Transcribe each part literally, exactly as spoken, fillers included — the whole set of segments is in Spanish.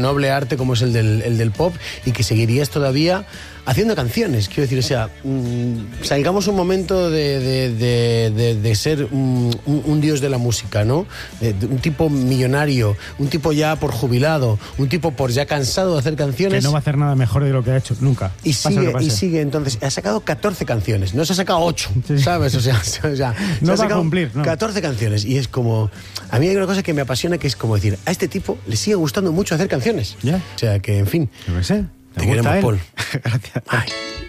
noble arte como es el del, el del pop, y que seguirías todavía haciendo canciones. Quiero decir, o sea, mmm, salgamos un momento de, de, de, de, de ser un, un, un dios de la música, ¿no? De, de un tipo millonario, un tipo ya por jubilado, un tipo por ya cansado de hacer canciones. Que no va a hacer nada mejor de lo que ha hecho, nunca. Y sigue, y sigue, entonces, ha sacado catorce canciones, no se ha sacado ocho, sí. ¿Sabes? O sea, o sea no va a cumplir, ¿no? catorce canciones, y es como... A mí hay una cosa que me apasiona, que es como decir, a este tipo le sigue gustando mucho hacer canciones. Yeah. O sea, que, en fin... Yo qué sé. Te, te queremos, Paul. Gracias. Ay.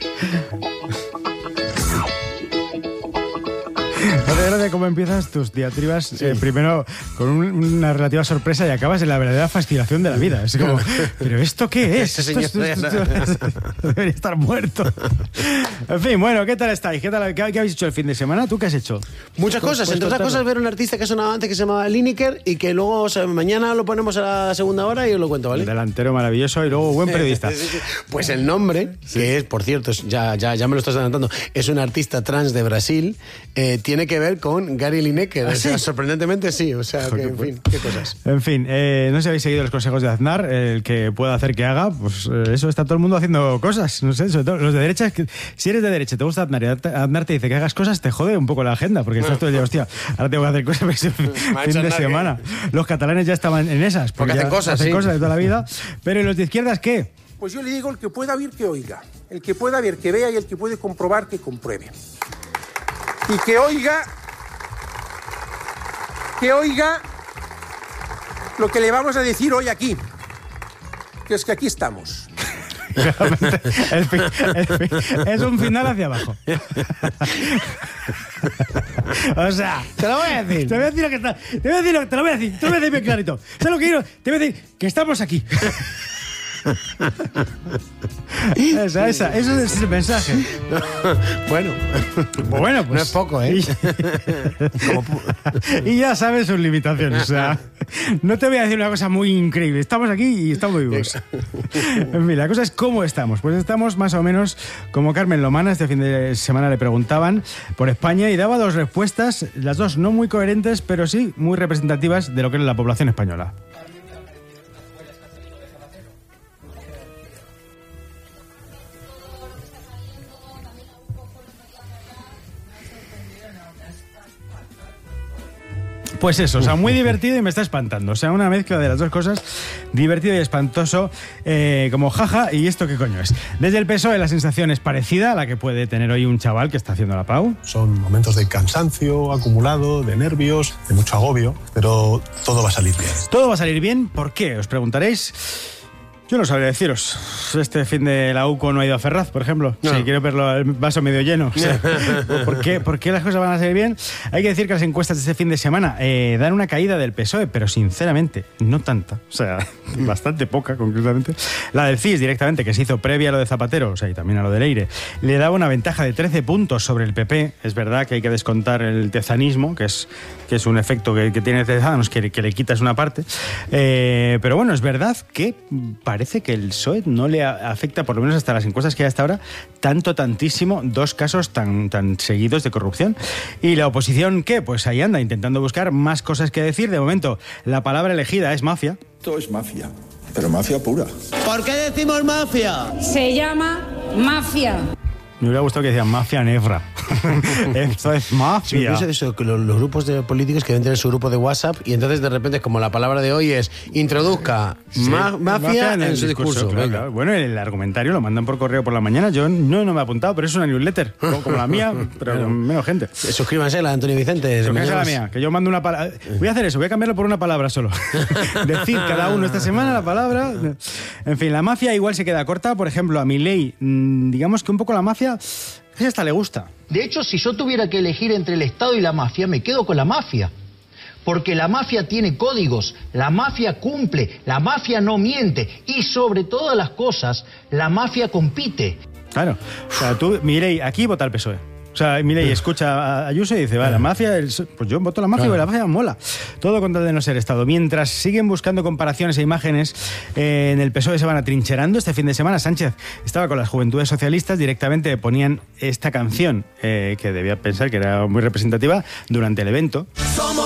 No te gracia cómo empiezas tus diatribas, sí. eh, primero con un, una relativa sorpresa y acabas en la verdadera fascinación de la vida. Es como, ¿pero esto qué es? Ese esto, señor esto, esto, esto, debería estar muerto. En fin, bueno, ¿qué tal estáis? ¿Qué, tal, qué, qué habéis hecho el fin de semana? ¿Tú qué has hecho? Muchas cosas. Entre otras cosas, ver un artista que sonaba antes que se llamaba Lineker y que luego, o sea, mañana lo ponemos a la segunda hora y os lo cuento, ¿vale? Un delantero maravilloso y luego buen periodista. Pues el nombre, sí. que es, por cierto, ya, ya, ya me lo estás adelantando, es un artista trans de Brasil, eh, tiene que ver con Gary Lineker. ¿Ah, o sea, sí? Sorprendentemente sí. O sea, que, en fin, qué cosas. En fin, eh, no sé si habéis seguido los consejos de Aznar, el que pueda hacer que haga, pues eh, eso, está todo el mundo haciendo cosas. No sé, sobre todo los de derecha, que, si eres de derecha, te gusta Aznar y Aznar te dice que hagas cosas, te jode un poco la agenda, porque estás todo el día, hostia, ahora tengo que hacer cosas porque es fin de semana. Que... Los catalanes ya estaban en esas, porque, porque hacen cosas, hacen sí. cosas de toda la vida. Pero ¿y los de izquierdas qué? Pues yo le digo, el que pueda ver, que oiga. El que pueda ver, que vea, y el que puede comprobar, que compruebe. Y que oiga... que oiga lo que le vamos a decir hoy aquí, que es que aquí estamos. el fin, el fin, es un final hacia abajo. O sea, te lo voy a decir. Te voy a decir lo que está. Te voy a decir lo, te lo voy a decir. Te lo voy a decir bien clarito. ¿Sabes lo que quiero? Te voy a decir que estamos aquí. Esa, esa, eso es el mensaje. Bueno, bueno, pues no es poco, ¿eh? Y, y ya sabes sus limitaciones. O sea, no te voy a decir una cosa muy increíble. Estamos aquí y estamos vivos. En fin, la cosa es cómo estamos. Pues estamos más o menos como Carmen Lomana. Este fin de semana le preguntaban por España y daba dos respuestas, las dos no muy coherentes, pero sí muy representativas de lo que es la población española. Pues eso, o sea, muy divertido y me está espantando. O sea, una mezcla de las dos cosas, divertido y espantoso, eh, como jaja, ¿y esto qué coño es? Desde el P S O E la sensación es parecida a la que puede tener hoy un chaval que está haciendo la Pau. Son momentos de cansancio acumulado, de nervios, de mucho agobio, pero todo va a salir bien. ¿Todo va a salir bien? ¿Por qué? Os preguntaréis. Yo no sabría deciros. Este fin de la U C O no ha ido a Ferraz, por ejemplo. No. Si quiero verlo el vaso medio lleno. O sea, ¿por qué, ¿Por qué las cosas van a salir bien? Hay que decir que las encuestas de este fin de semana eh, dan una caída del P S O E, pero sinceramente, no tanta. O sea, bastante poca, concretamente. La del C I S directamente, que se hizo previa a lo de Zapatero, o sea, y también a lo de Leire, le daba una ventaja de trece puntos sobre el P P. Es verdad que hay que descontar el tezanismo, que es, que es un efecto que, que tiene Tezanos, que, que le quitas una parte. Eh, pero bueno, es verdad que parece que el P S O E no le afecta, por lo menos hasta las encuestas que hay hasta ahora, tanto, tantísimo, dos casos tan, tan seguidos de corrupción. ¿Y la oposición qué? Pues ahí anda, intentando buscar más cosas que decir. De momento, la palabra elegida es mafia. Esto es mafia, pero mafia pura. ¿Por qué decimos mafia? Se llama mafia. Me hubiera gustado que decían mafia negra. Esto es mafia. Sí, pienso eso, que los, los grupos de políticos que deben tener su grupo de WhatsApp y entonces de repente, como la palabra de hoy es introduzca sí, ma mafia, mafia en, en su discurso. discurso claro, claro. Bueno, el argumentario lo mandan por correo por la mañana. Yo no, no me he apuntado, pero es una newsletter, como, como la mía, pero bueno, con menos gente. Suscríbanse a la de Antonio Vicente. Suscríbanse a la mía, que yo mando una palabra. Voy a hacer eso, voy a cambiarlo por una palabra solo. Decir cada uno esta semana la palabra. En fin, la mafia igual se queda corta. Por ejemplo, a Milei, digamos que un poco la mafia... Esa hasta le gusta. De hecho, si yo tuviera que elegir entre el Estado y la mafia, me quedo con la mafia. Porque la mafia tiene códigos, la mafia cumple, la mafia no miente y sobre todas las cosas, la mafia compite. Claro. O sea, tú, Milei, aquí vota el P S O E. O sea, Milei escucha a Ayuso y dice, vale, la mafia, el, pues yo voto la mafia, claro. Porque la mafia mola. Todo con tal de no ser Estado. Mientras siguen buscando comparaciones e imágenes, eh, en el P S O E se van atrincherando. Este fin de semana Sánchez estaba con las Juventudes Socialistas, directamente ponían esta canción, eh, que debía pensar que era muy representativa, durante el evento. Somos